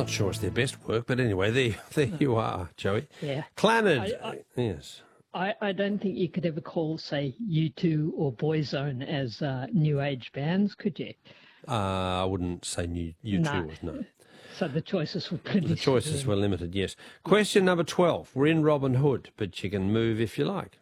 not sure it's their best work, but anyway, there you are, Joey. Yeah. Clannad, yes. I don't think you could ever call, say, U2 or Boyzone as new age bands, could you? I wouldn't say U2 was, no. So the choices were pretty The choices were limited, yes. Question number 12. We're in Robin Hood, but you can move if you like.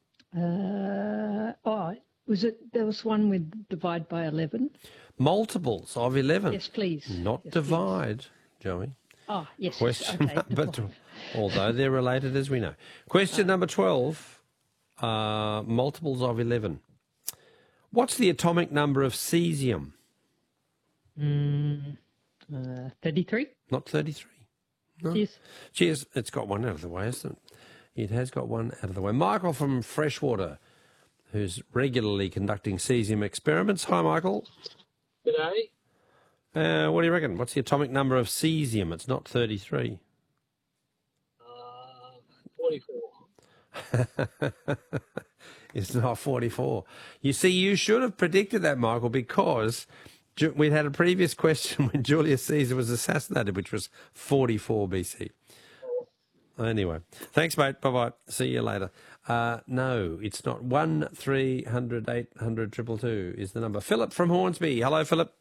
There was one with divide by 11? Multiples of 11. Yes, please. Not yes, divide, please. Joey. Oh, yes. Question Okay. number although they're related, as we know. Question number 12. Multiples of 11. What's the atomic number of cesium? 33? Not 33. No. Yes. Cheers. It's got one out of the way, hasn't it? It has got one out of the way. Michael from Freshwater, who's regularly conducting cesium experiments. Hi, Michael. G'day. What do you reckon? What's the atomic number of cesium? It's not 33. 44. It's not 44. You see, you should have predicted that, Michael, because we'd had a previous question when Julius Caesar was assassinated, which was 44 BC. Anyway, thanks, mate. Bye-bye. See you later. No, it's not. 1300 800 222 is the number. Philip from Hornsby. Hello, Philip.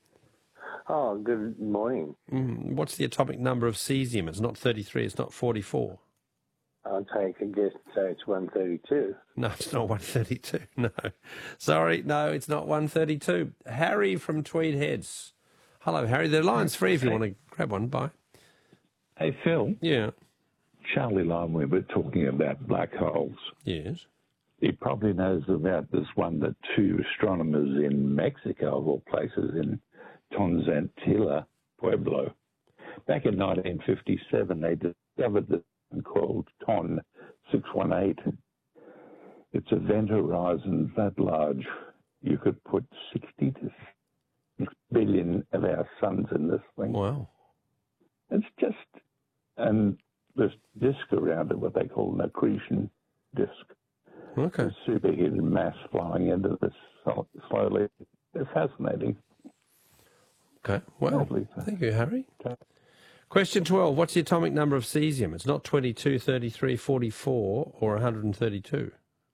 Oh, good morning. What's the atomic number of cesium? It's not 33. It's not 44. I'll take a guess and say it's 132. No, it's not 132. No. Sorry, no, it's not 132. Harry from Tweed Heads. Hello, Harry. The line's free if you want to grab one. Bye. Hey, Phil. Yeah. Charlie Lime, we were talking about black holes. Yes. He probably knows about this one that two astronomers in Mexico, of all places, in Tonzantilla, Pueblo. Back in 1957, they discovered this one called TON 618. It's a event horizon that large. You could put 60 to 6 billion of our suns in this thing. Wow. It's just, and this disk around it, what they call an accretion disk. Okay. A superheated mass flowing into this slowly. It's fascinating. Okay. Well, thank you, Harry. Question 12. What's the atomic number of cesium? It's not 22, 33, 44, or 132.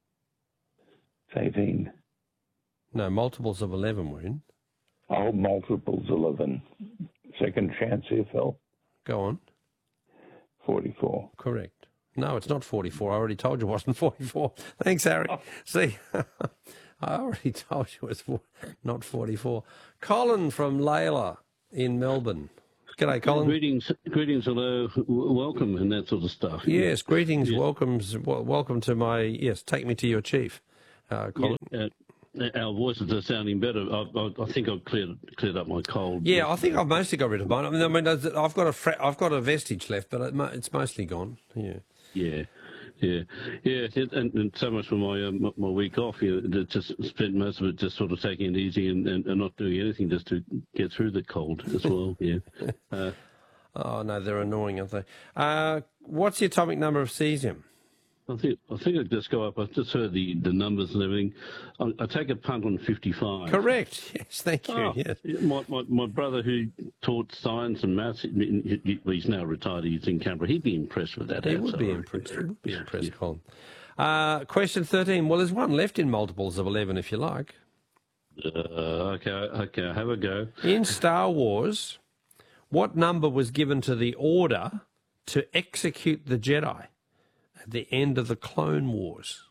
It's 18. No, multiples of 11 we're in. Oh, multiples 11. Second chance here, Phil. Go on. 44. Correct. No, it's not 44. I already told you it wasn't 44. Thanks, Harry. See, I already told you it was not 44. Colin from Layla in Melbourne. G'day, Colin. Greetings, hello, welcome, and that sort of stuff. Yes, greetings, welcome to my, take me to your chief, Colin. Our voices are sounding better. I think I've cleared up my cold. Yeah, I think I've mostly got rid of mine. I mean, I've got a vestige left, but it's mostly gone. Yeah. And so much for my week off. Just spent most of it just sort of taking it easy and not doing anything just to get through the cold as well. Yeah. Oh no, they're annoying, aren't they? What's the atomic number of cesium? I think I'd just go up. I've just heard the numbers and everything. I take a punt on 55. Correct. Yes, thank you. Oh, yes. My brother who taught science and maths, he's now retired. He's in Canberra. He'd be impressed with that. He would be impressed. Colin. Question 13. Well, there's one left in multiples of 11, if you like. Okay. Have a go. In Star Wars, what number was given to the order to execute the Jedi at the end of the Clone Wars?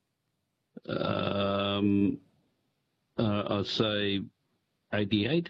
I'd say 88.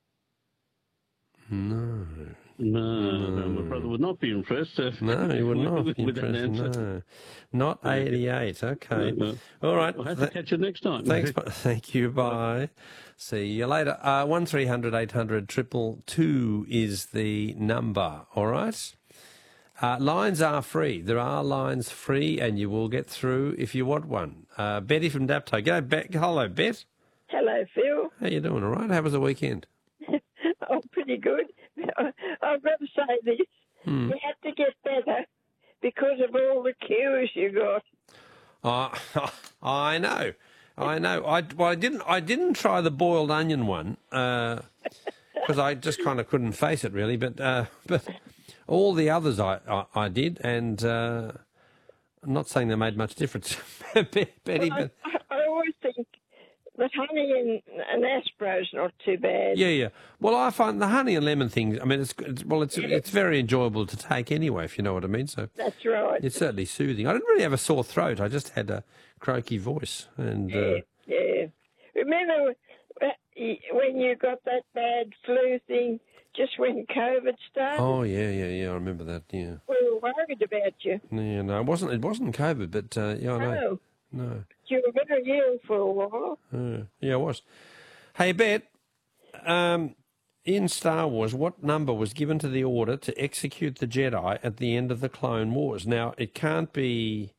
No, my brother would not be impressed. No, he would not be with that impressed. answer. No, not 88. Okay. No. All right. I'll have to catch you next time. Thanks. Thank you. Bye. See you later. 1300 800 222 is the number. All right. Lines are free. There are lines free, and you will get through if you want one. Betty from Dapto. G'day, Bet. Hello, Bet. Hello, Phil. How you doing? All right. How was the weekend? Oh, pretty good. I've got to say this. You had to get better because of all the cues you got. I know. I didn't try the boiled onion one. because I just kind of couldn't face it really. But all the others I did, and I'm not saying they made much difference, Betty. But I always think the honey and Aspro's not too bad. yeah. Well, I find the honey and lemon thing. I mean, it's very enjoyable to take anyway, if you know what I mean. So that's right. It's certainly soothing. I didn't really have a sore throat. I just had a croaky voice, and yeah. Remember when you got that bad flu thing just when COVID started? Oh yeah. I remember that. Yeah. We were worried about you. Yeah, no, it wasn't COVID, but yeah, I know. No. You were very ill for a while. Yeah, it was. Hey, Bet, in Star Wars, what number was given to the order to execute the Jedi at the end of the Clone Wars? Now, it can't be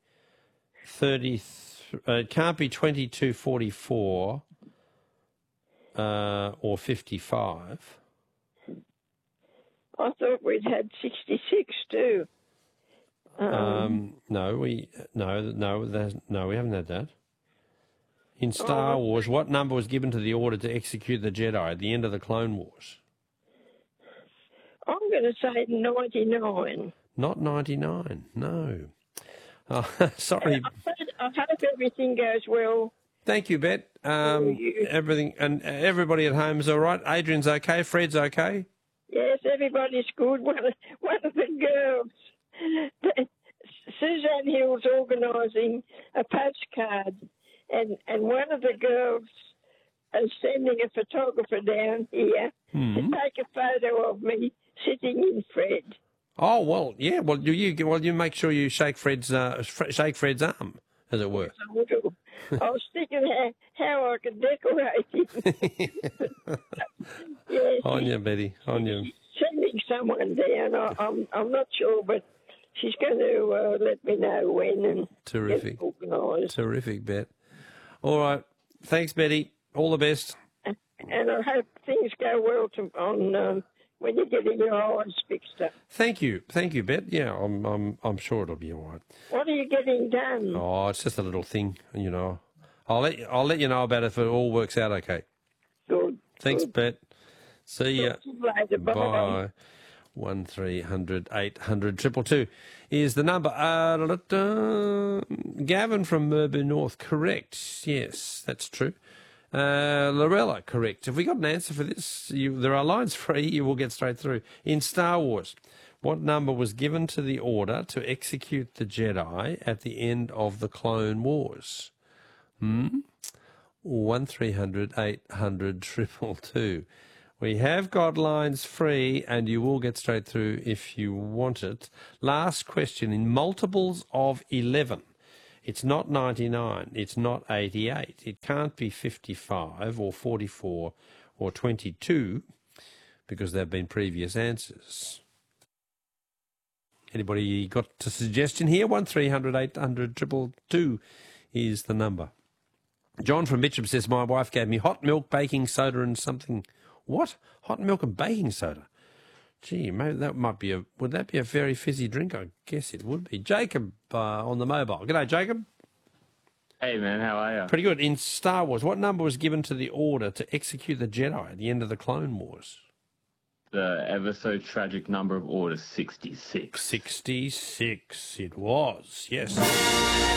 2244 or 55. I thought we'd had 66 too. No, we haven't had that. In Star Wars, what number was given to the order to execute the Jedi at the end of the Clone Wars? I'm going to say 99. Not 99, no. Sorry. I hope everything goes well. Thank you, Bet. Everything and everybody at home is all right. Adrian's okay. Fred's okay. Yes, everybody's good. One of the girls, Suzanne Hill's organising a postcard, and one of the girls is sending a photographer down here to take a photo of me sitting in Fred. Oh well, yeah. Well, you make sure you shake Fred's arm, as it were. I will. I was thinking how I could decorate him. Yes, on you, Betty. On you. Sending someone down. I'm not sure, but she's going to let me know when and terrific. Get organised. Terrific, Bet. All right. Thanks, Betty. All the best. And I hope things go well on when you're getting your eyes fixed up. Thank you, Bet. Yeah, I'm sure it'll be all right. What are you getting done? Oh, it's just a little thing, you know. I'll let you know about it if it all works out okay. Good. Thanks, Bet. See ya. Later. Bye. 1300 800 222 is the number. Gavin from Merbu North, correct. Yes, that's true. Lorella, correct. Have we got an answer for this? There are lines free. You will get straight through. In Star Wars, what number was given to the order to execute the Jedi at the end of the Clone Wars? 1300 800 222. We have got lines free, and you will get straight through if you want it. Last question, in multiples of 11. It's not 99, it's not 88, it can't be 55 or 44 or 22, because there have been previous answers. Anybody got a suggestion here? 1300 800 222 is the number. John from Mitcham says, my wife gave me hot milk, baking soda and something. What? Hot milk and baking soda? Gee, maybe that might be would that be a very fizzy drink? I guess it would be. Jacob on the mobile. G'day, Jacob. Hey, man, how are you? Pretty good. In Star Wars, what number was given to the order to execute the Jedi at the end of the Clone Wars? The ever so tragic number of Order 66. 66 it was, yes.